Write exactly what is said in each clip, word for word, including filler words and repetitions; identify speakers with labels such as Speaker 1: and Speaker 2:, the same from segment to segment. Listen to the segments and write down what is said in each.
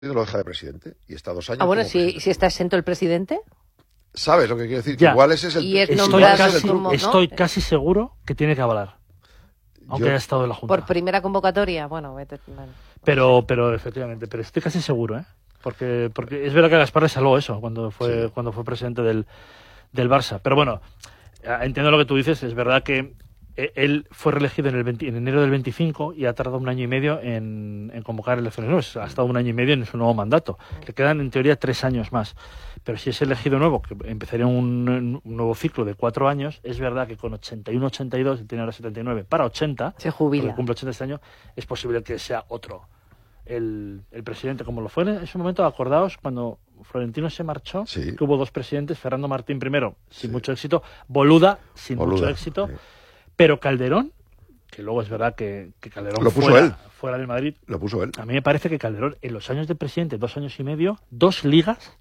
Speaker 1: lo deja de presidente y está dos años.
Speaker 2: Ah, bueno,
Speaker 1: como
Speaker 2: si, si está exento el presidente.
Speaker 1: ¿Sabes lo que quiero decir?
Speaker 3: Ya.
Speaker 1: Que igual ese es el.
Speaker 2: Y es
Speaker 3: Estoy,
Speaker 2: nombrado
Speaker 3: casi,
Speaker 2: como, ¿no?
Speaker 3: estoy casi seguro que tiene que avalar, aunque
Speaker 1: Yo-
Speaker 3: haya estado en la Junta.
Speaker 2: Por primera convocatoria, bueno, vete, bueno.
Speaker 3: Pero, pero efectivamente, pero estoy casi seguro, ¿eh? Porque, porque es verdad que Gaspar le salvó eso cuando fue,
Speaker 1: Sí.
Speaker 3: cuando fue presidente del, del Barça. Pero bueno, eh, entiendo lo que tú dices. Es verdad que eh, él fue reelegido en, el veinte en enero del veinticinco y ha tardado un año y medio en, en convocar elecciones nuevas. Ha estado un año y medio en su nuevo mandato. Le quedan, en teoría, tres años más. Pero si es elegido nuevo, que empezaría un, un nuevo ciclo de cuatro años, es verdad que con ochenta y uno, ochenta y dos, él tiene ahora setenta y nueve, para ochenta,
Speaker 2: Se jubila.
Speaker 3: porque cumple ochenta este año, es posible que sea otro el, el presidente, como lo fue en ese momento. Acordaos cuando Florentino se marchó,
Speaker 1: Sí.
Speaker 3: que hubo dos presidentes, Fernando Martín primero, sin
Speaker 1: Sí.
Speaker 3: mucho éxito, Boluda, sin
Speaker 1: Boluda,
Speaker 3: mucho éxito,
Speaker 1: sí.
Speaker 3: pero Calderón, que luego es verdad que, que Calderón
Speaker 1: Lo puso
Speaker 3: fuera,
Speaker 1: él.
Speaker 3: fuera de Madrid,
Speaker 1: Lo puso él.
Speaker 3: a mí me parece que Calderón, en los años de presidente, dos años y medio, dos ligas,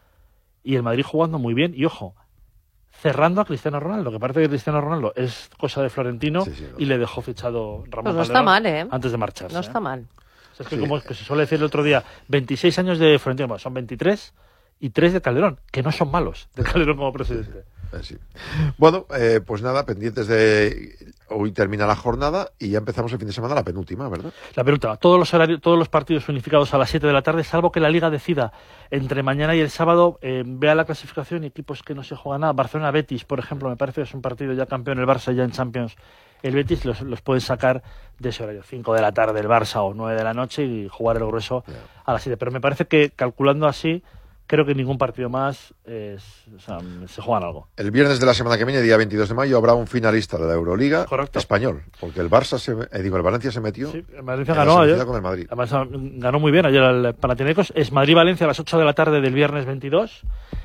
Speaker 3: y el Madrid jugando muy bien, y ojo, cerrando a Cristiano Ronaldo, que parece que Cristiano Ronaldo es cosa de Florentino,
Speaker 1: Sí, sí, no.
Speaker 3: y le dejó fichado Ramón
Speaker 2: Pues no está
Speaker 3: Calderón
Speaker 2: mal, ¿eh?
Speaker 3: antes de marcharse.
Speaker 2: No
Speaker 3: ¿eh?
Speaker 2: está mal.
Speaker 3: O sea, es que
Speaker 1: Sí.
Speaker 3: como que se suele decir el otro día, veintiséis años de Florentino, bueno, son veintitrés y tres de Calderón, que no son malos, de Calderón como presidente.
Speaker 1: Eh, sí. Bueno, eh, pues nada, pendientes de. Hoy termina la jornada y ya empezamos el fin de semana, la penúltima, ¿verdad?
Speaker 3: La penúltima, todos los horarios, todos los partidos unificados a las siete de la tarde, salvo que la Liga decida entre mañana y el sábado, eh, vea la clasificación y equipos que no se juegan nada. Barcelona-Betis, por ejemplo, me parece que es un partido ya campeón, el Barça ya en Champions. El Betis los, los pueden sacar de ese horario, cinco de la tarde el Barça o nueve de la noche, y jugar el grueso a las siete. Pero me parece que, calculando así, creo que ningún partido más es, o sea, se juegan algo.
Speaker 1: El viernes de la semana que viene, día veintidós de mayo, habrá un finalista de la Euroliga
Speaker 3: Correcto.
Speaker 1: español, porque el Barça, se, eh, digo, el Valencia se metió
Speaker 3: Sí, el Valencia
Speaker 1: en la
Speaker 3: ganó
Speaker 1: semifinal
Speaker 3: ayer.
Speaker 1: con el Madrid.
Speaker 3: Además, ganó muy bien ayer al Panathinaikos. Es Madrid-Valencia a las ocho de la tarde del viernes veintidós.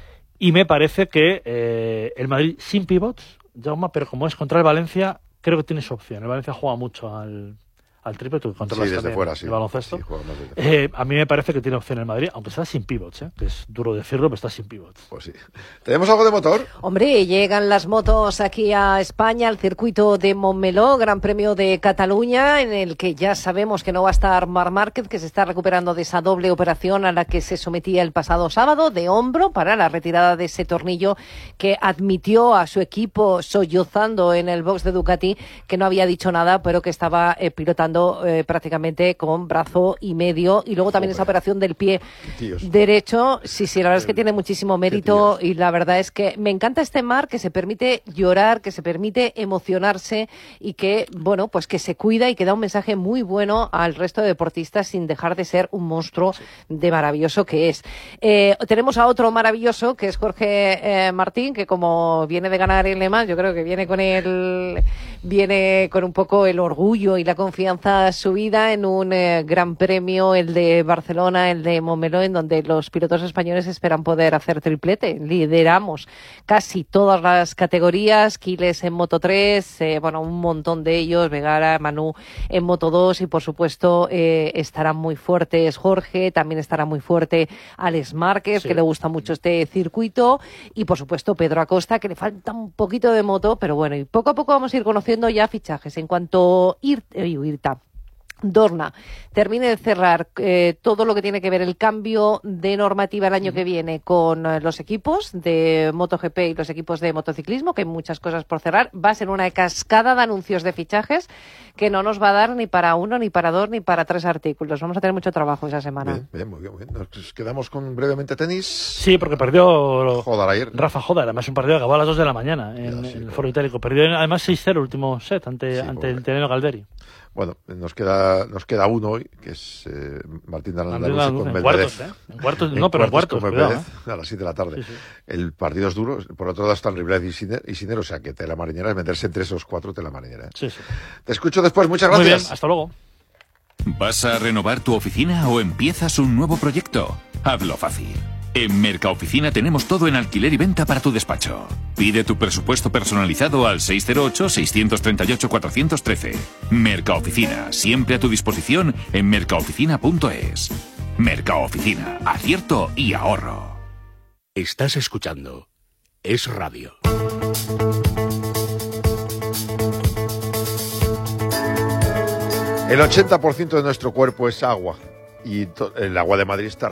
Speaker 3: Y me parece que eh, el Madrid sin pivots, Jaume, pero como es contra el Valencia, creo que tiene su opción. El Valencia juega mucho al, al triple, tú que controlas
Speaker 1: Sí, desde
Speaker 3: también
Speaker 1: fuera, sí.
Speaker 3: el baloncesto.
Speaker 1: Sí, juega más desde fuera.
Speaker 3: Eh, a mí me parece que tiene opción el Madrid, aunque está sin pivots, ¿eh? Que es duro decirlo, pero está sin pivots.
Speaker 1: Pues sí. ¿Tenemos algo de motor?
Speaker 2: Hombre, llegan las motos aquí a España, al circuito de Montmeló, Gran Premio de Cataluña, en el que ya sabemos que no va a estar Marc Márquez, que se está recuperando de esa doble operación a la que se sometía el pasado sábado de hombro para la retirada de ese tornillo que admitió a su equipo sollozando en el box de Ducati, que no había dicho nada, pero que estaba eh, pilotando eh, prácticamente con brazo y medio. Y luego también
Speaker 1: Joder.
Speaker 2: esa operación del pie
Speaker 1: Tíos.
Speaker 2: derecho. Sí, sí, la verdad es que tiene muchísimo mérito.
Speaker 1: tíos.
Speaker 2: Y la verdad es que me encanta este Marc, que se permite llorar, que se permite emocionarse y que, bueno, pues que se cuida y que da un mensaje muy bueno al resto de deportistas sin dejar de ser un monstruo de maravilloso que es. Eh, tenemos a otro maravilloso, que es Jorge eh, Martín, que como viene de ganar el Le Mans, yo creo que viene con el, viene con un poco el orgullo y la confianza subida en un eh, gran premio, el de Barcelona, el de Montmeló, en donde los pilotos españoles esperan poder hacer triplete. Lideramos casi todas las categorías, Quiles en Moto tres, eh, bueno, un montón de ellos, Vegara, Manu en Moto dos, y por supuesto eh, estarán muy fuertes Jorge, también estará muy fuerte Alex Márquez,
Speaker 3: Sí.
Speaker 2: que le gusta mucho este circuito, y por supuesto Pedro Acosta, que le falta un poquito de moto, pero bueno, y poco a poco vamos a ir conociendo ya fichajes. En cuanto Ir, eh, Irta Dorna termine de cerrar eh, todo lo que tiene que ver el cambio de normativa el año que viene con eh, los equipos de MotoGP y los equipos de motociclismo, que hay muchas cosas por cerrar, va a ser una cascada de anuncios de fichajes que no nos va a dar ni para uno, ni para dos, ni para tres artículos. Vamos a tener mucho trabajo esa semana.
Speaker 1: Bien, bien, muy bien, muy bien. Nos quedamos con brevemente tenis.
Speaker 3: Sí, porque perdió
Speaker 1: Joder, ayer.
Speaker 3: Rafa Joder, además un partido que acabó a las dos de la mañana en,
Speaker 1: Ya, sí,
Speaker 3: en el
Speaker 1: claro.
Speaker 3: Foro Itálico. Perdió además seis cero el último set ante,
Speaker 1: Sí,
Speaker 3: ante
Speaker 1: pobre.
Speaker 3: el Tenero Galderi.
Speaker 1: Bueno, nos queda, nos queda uno hoy, que es eh, Martín de
Speaker 3: Andrés
Speaker 1: Andalucía
Speaker 3: Lanús,
Speaker 1: con
Speaker 3: en
Speaker 1: Medvedev.
Speaker 3: cuartos, ¿eh? En cuartos, no, pero en cuartos,
Speaker 1: con
Speaker 3: cuidado,
Speaker 1: Medvedev, a las siete de la tarde.
Speaker 3: Sí, sí.
Speaker 1: El partido es duro. Por otro lado están Riblet y Sinner, y Sinner, o sea que tela marinera es meterse entre esos cuatro, tela marinera. ¿eh?
Speaker 3: Sí, sí.
Speaker 1: Te escucho después, muchas
Speaker 3: Muy
Speaker 1: gracias.
Speaker 3: bien, hasta luego.
Speaker 4: ¿Vas a renovar tu oficina o empiezas un nuevo proyecto? Hazlo fácil. En Mercaoficina tenemos todo en alquiler y venta para tu despacho. Pide tu presupuesto personalizado al seis cero ocho, seis tres ocho, cuatro uno tres. Mercaoficina, siempre a tu disposición en mercaoficina punto es. Mercaoficina, acierto y ahorro.
Speaker 5: Estás escuchando Es Radio.
Speaker 1: El ochenta por ciento de nuestro cuerpo es agua. y to- el agua de Madrid está